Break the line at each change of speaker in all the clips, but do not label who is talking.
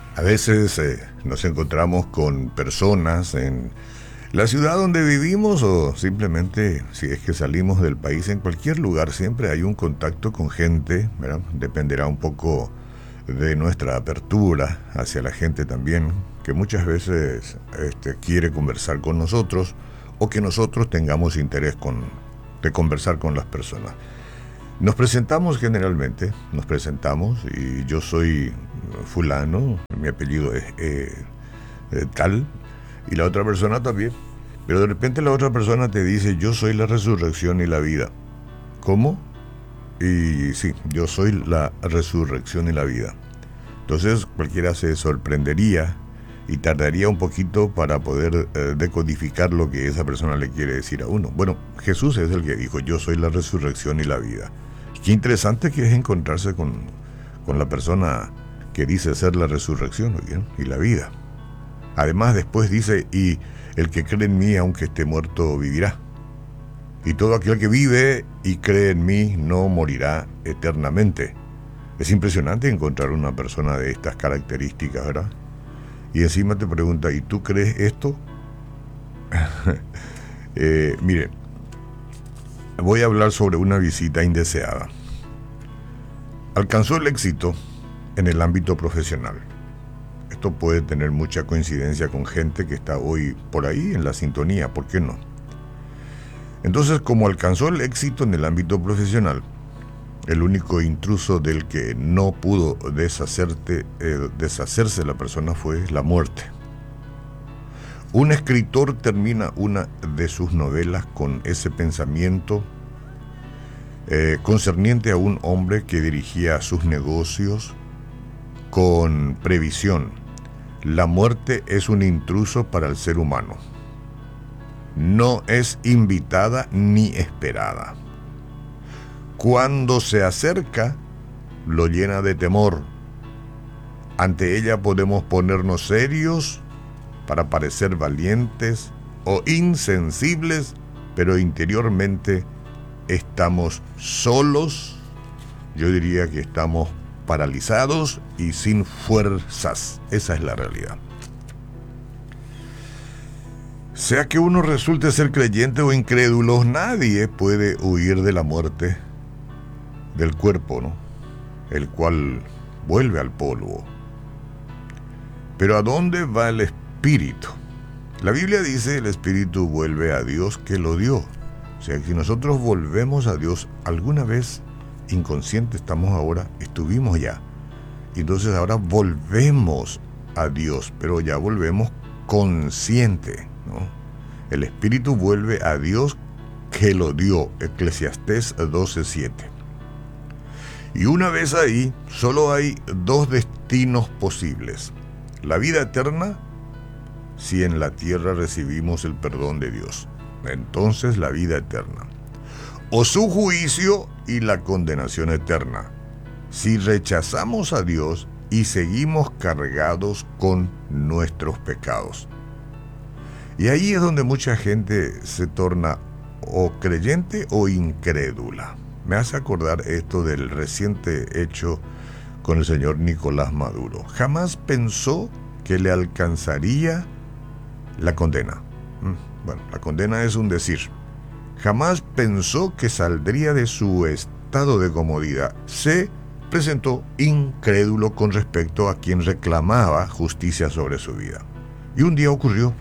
A veces nos encontramos con personas en la ciudad donde vivimos o simplemente si es que salimos del país, en cualquier lugar siempre hay un contacto con gente, ¿verdad? Dependerá un poco de nuestra apertura hacia la gente también, que muchas veces quiere conversar con nosotros o que nosotros tengamos interés de conversar con las personas. Nos presentamos generalmente, y yo soy fulano, mi apellido es tal, y la otra persona también, pero de repente la otra persona te dice, yo soy la resurrección y la vida. ¿Cómo? Y sí, yo soy la resurrección y la vida. Entonces cualquiera se sorprendería y tardaría un poquito para poder decodificar lo que esa persona le quiere decir a uno. Bueno, Jesús es el que dijo, yo soy la resurrección y la vida. Qué interesante que es encontrarse con la persona que dice ser la resurrección, ¿bien? Y la vida. Además después dice, y el que cree en mí, aunque esté muerto, vivirá. Y todo aquel que vive y cree en mí no morirá eternamente. Es impresionante encontrar una persona de estas características, ¿verdad? Y encima te pregunta, ¿y tú crees esto? Mire, voy a hablar sobre una visita indeseada. Alcanzó el éxito en el ámbito profesional. Esto puede tener mucha coincidencia con gente que está hoy por ahí en la sintonía, ¿por qué no? Entonces, como alcanzó el éxito en el ámbito profesional, el único intruso del que no pudo deshacerse la persona fue la muerte. Un escritor termina una de sus novelas con ese pensamiento concerniente a un hombre que dirigía sus negocios con previsión. La muerte es un intruso para el ser humano. No es invitada ni esperada. Cuando se acerca, lo llena de temor. Ante ella podemos ponernos serios para parecer valientes o insensibles, pero interiormente estamos solos. Yo diría que estamos paralizados y sin fuerzas. Esa es la realidad. Sea que uno resulte ser creyente o incrédulo, nadie puede huir de la muerte del cuerpo, ¿no? El cual vuelve al polvo. Pero ¿a dónde va el espíritu? La Biblia dice el espíritu vuelve a Dios que lo dio. O sea, si nosotros volvemos a Dios, alguna vez inconsciente estuvimos ya. Y entonces ahora volvemos a Dios, pero ya volvemos consciente, ¿no? El espíritu vuelve a Dios que lo dio. Eclesiastés 12:7. Y una vez ahí, solo hay dos destinos posibles. La vida eterna, si en la tierra recibimos el perdón de Dios. Entonces la vida eterna. O su juicio y la condenación eterna, si rechazamos a Dios y seguimos cargados con nuestros pecados. Y ahí es donde mucha gente se torna o creyente o incrédula. Me hace acordar esto del reciente hecho con el señor Nicolás Maduro. Jamás pensó que le alcanzaría la condena. Bueno, la condena es un decir. Jamás pensó que saldría de su estado de comodidad. Se presentó incrédulo con respecto a quien reclamaba justicia sobre su vida. Y un día ocurrió.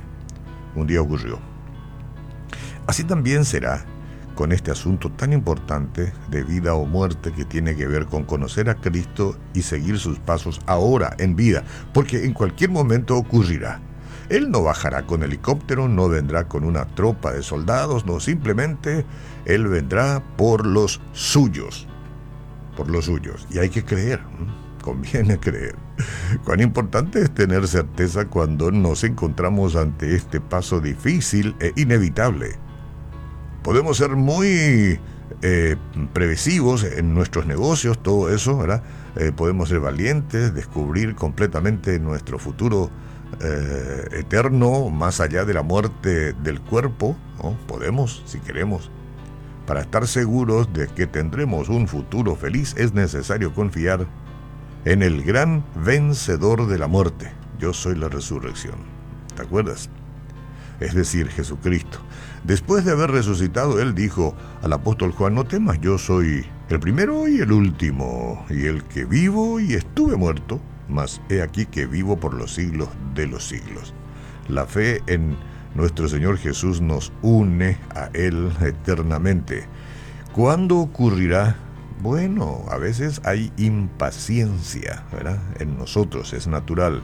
Así también será con este asunto tan importante de vida o muerte que tiene que ver con conocer a Cristo y seguir sus pasos ahora en vida, porque en cualquier momento ocurrirá. Él no bajará con helicóptero, no vendrá con una tropa de soldados, no, simplemente Él vendrá por los suyos, y hay que creer, conviene creer. Cuán importante es tener certeza cuando nos encontramos ante este paso difícil e inevitable. Podemos ser muy previsivos en nuestros negocios, todo eso, ¿verdad? Podemos ser valientes, descubrir completamente nuestro futuro eterno, más allá de la muerte del cuerpo, ¿no? Podemos, si queremos. Para estar seguros de que tendremos un futuro feliz, es necesario confiar en el gran vencedor de la muerte. Yo soy la resurrección. ¿Te acuerdas? Es decir, Jesucristo. Después de haber resucitado, él dijo al apóstol Juan: no temas, yo soy el primero y el último, y el que vivo y estuve muerto, mas he aquí que vivo por los siglos de los siglos. La fe en nuestro Señor Jesús nos une a Él eternamente. ¿Cuándo ocurrirá? Bueno, a veces hay impaciencia, ¿verdad? En nosotros, es natural.